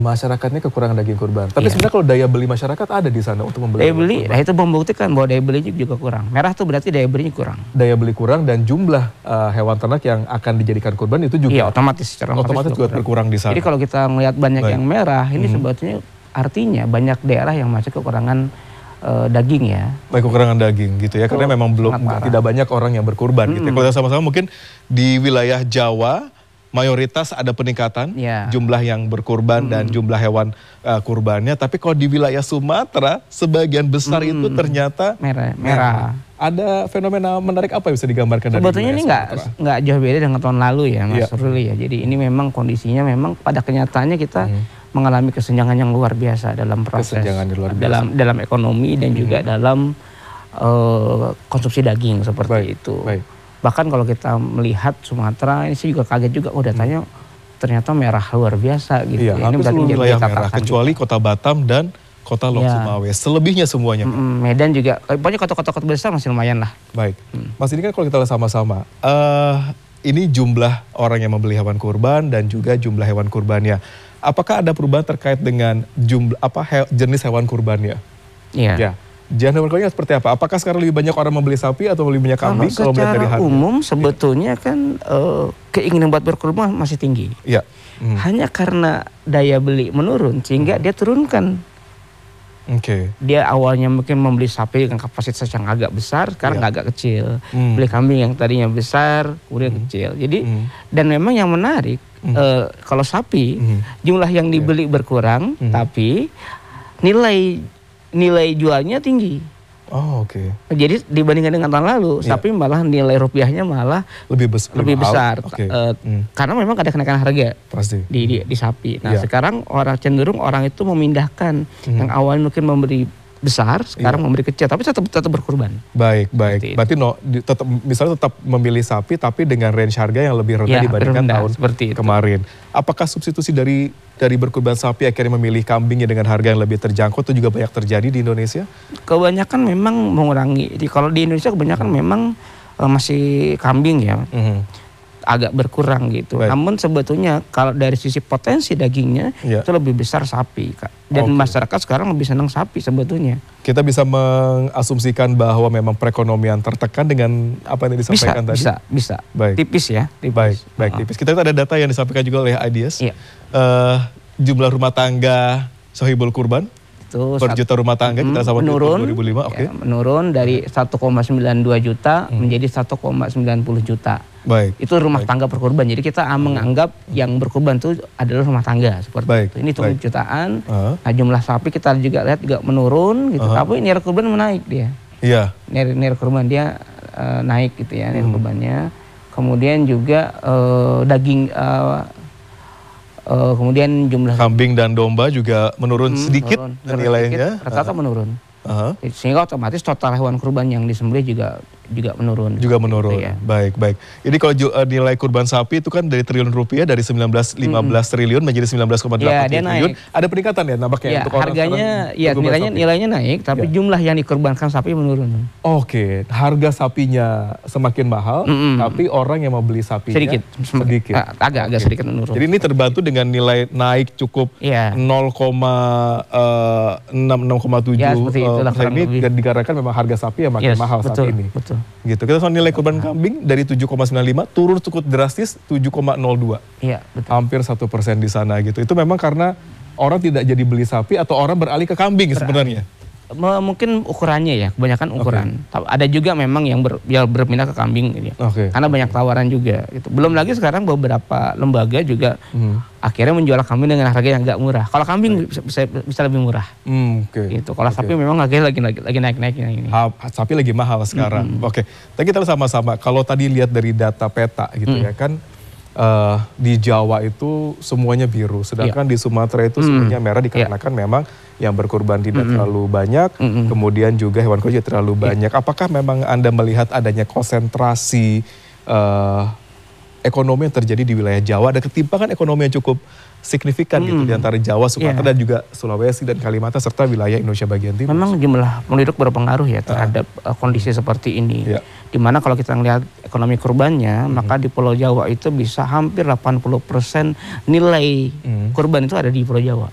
Masyarakatnya kekurangan daging kurban. Tapi Iya. sebenarnya kalau daya beli masyarakat ada di sana untuk membeli Daya hewan beli, kurban. nah itu membuktikan bahwa daya belinya juga kurang. Merah tuh berarti daya belinya kurang. Daya beli kurang dan jumlah hewan ternak yang akan dijadikan kurban itu juga Iya, otomatis secara otomatis juga berkurang di sana. Jadi kalau kita melihat banyak Baik. yang merah, ini sebetulnya artinya banyak daerah yang masih kekurangan daging ya. Baik, kekurangan daging gitu ya, karena memang belum sangat parah. tidak banyak orang yang berkurban gitu. Ya. Kalau kita sama-sama mungkin di wilayah Jawa mayoritas ada peningkatan Ya. jumlah yang berkurban dan jumlah hewan kurbannya. Tapi kalau di wilayah Sumatera sebagian besar itu ternyata Merah. Ada fenomena menarik apa yang bisa digambarkan dari Sebetulnya ini wilayah Sumatera? nggak jauh beda dengan tahun lalu ya, Mas Iya. Ruli ya. Jadi ini memang kondisinya memang pada kenyataannya kita mengalami kesenjangan yang luar biasa dalam proses Kesenjangan yang luar biasa. dalam ekonomi dan juga dalam konsumsi daging seperti itu. Baik. Bahkan kalau kita melihat Sumatera, ini saya juga kaget juga, datanya ternyata merah luar biasa gitu. Iya, Ini hampir berarti seluruh jadi wilayah catatan merah juga. kecuali Kota Batam dan Kota Lok Iya. Sumawe. Selebihnya semuanya. Medan juga, pokoknya kota-kota besar masih lumayan lah. Baik, Mas, ini kan kalau kita lihat sama-sama, ini jumlah orang yang membeli hewan kurban dan juga jumlah hewan kurbannya. Apakah ada perubahan terkait dengan jumlah jenis hewan kurbannya? Iya. Ya, jenis hewan kurbannya seperti apa? Apakah sekarang lebih banyak orang membeli sapi atau lebih banyak kambing? Kalau melihat dari secara harga? umum sebetulnya kan keinginan buat berkurban masih tinggi. Iya. Hanya karena daya beli menurun sehingga dia turunkan. Oke. Dia awalnya mungkin membeli sapi dengan kapasitas yang agak besar, sekarang agak kecil. Beli kambing yang tadinya besar, kemudian kecil. Jadi dan memang yang menarik kalau sapi jumlah yang dibeli berkurang, tapi nilai jualnya tinggi. Oh, oke. Jadi dibandingkan dengan tahun lalu, sapi malah nilai rupiahnya malah Lebih lebih mahal. besar. Oke. Karena memang ada kenaikan harga Pasti. di sapi. Nah Iya. sekarang cenderung orang itu memindahkan yang awalnya mungkin memberi besar, sekarang memberi kecil, tapi tetap berkurban. Baik. Seperti itu. Berarti misalnya tetap memilih sapi tapi dengan range harga yang lebih rendah Ya, dibandingkan rendah, tahun seperti itu. kemarin. Apakah substitusi dari berkurban sapi akhirnya memilih kambingnya dengan harga yang lebih terjangkau itu juga banyak terjadi di Indonesia? Kebanyakan memang mengurangi. Kalau di Indonesia kebanyakan memang masih kambing ya. Agak berkurang gitu. Baik. Namun sebetulnya kalau dari sisi potensi dagingnya Iya. itu lebih besar sapi, Kak. Dan Oke. masyarakat sekarang lebih senang sapi sebetulnya. Kita bisa mengasumsikan bahwa memang perekonomian tertekan dengan apa yang disampaikan tadi? Bisa. Baik. Tipis ya, tipis. Baik, tipis. Kita ada data yang disampaikan juga oleh IDS. Iya. Jumlah rumah tangga Sohibul Kurban Itu per juta rumah tangga kita sama menurun, 2005, oke. ya, menurun dari 1,92 juta menjadi 1,90 juta. Baik. Itu rumah tangga per kurban. Jadi kita menganggap yang berkurban itu adalah rumah tangga seperti Baik, itu. Ini hitung baik. jutaan. Ah. Nah, jumlah sapi kita juga lihat juga menurun gitu. Tapi nilai kurban menaik dia. Iya. Nilai kurban dia naik gitu ya, nilai kurbannya. Kemudian juga daging kemudian jumlah Kambing dan domba juga menurun sedikit menurun nilainya. sedikit, rata-rata menurun. Aha. Sehingga otomatis total hewan kurban yang disembelih juga menurun. Juga Seperti menurun. itu ya. Baik. Jadi kalau nilai kurban sapi itu kan dari triliun rupiah dari 19,15 triliun menjadi 19,8 Ya, dia triliun. naik. Ada peningkatan ya nampaknya Ya, untuk orang harganya sekarang ya berkurban sapi. nilainya naik, tapi Ya. jumlah yang dikorbankan sapi menurun. Oke, harga sapinya semakin mahal, tapi orang yang mau beli sapinya Sedikit. Agak sedikit menurun. Jadi ini terbantu dengan nilai naik cukup Iya. 6,7 Ya, seperti itulah kurang ini lebih. dan dikarenakan memang harga sapi yang makin Yes, mahal betul, saat ini. betul. Gitu. Kita soal nilai kurban kambing dari 7,95 turun cukup drastis 7,02. Iya, betul. Hampir 1% di sana gitu. Itu memang karena orang tidak jadi beli sapi atau orang beralih ke kambing sebenarnya. Mungkin ukurannya ya, kebanyakan ukuran. Ada juga memang yang berminat ke kambing gitu ya. Oke. Karena banyak tawaran juga gitu. Belum lagi sekarang beberapa lembaga juga akhirnya menjual kambing dengan harga yang agak murah. Kalau kambing bisa lebih murah. Oke. Gitu. Kalau sapi memang harganya lagi naik-naiknya ini. Sapi lagi mahal sekarang. Oke, tapi kita sama-sama. Kalau tadi lihat dari data peta gitu ya kan, di Jawa itu semuanya biru, sedangkan di Sumatera itu semuanya merah dikarenakan memang yang berkurban tidak terlalu banyak, kemudian juga hewan kurban juga terlalu banyak. Apakah memang Anda melihat adanya konsentrasi ekonomi yang terjadi di wilayah Jawa, ada ketimpangan ekonomi yang cukup signifikan gitu di antara Jawa, Sumatera dan juga Sulawesi dan Kalimantan serta wilayah Indonesia bagian timur. Memang jumlah penduduk berpengaruh ya terhadap kondisi seperti ini. Iya. Dimana kalau kita melihat ekonomi kurbannya, maka di Pulau Jawa itu bisa hampir 80% nilai kurban itu ada di Pulau Jawa.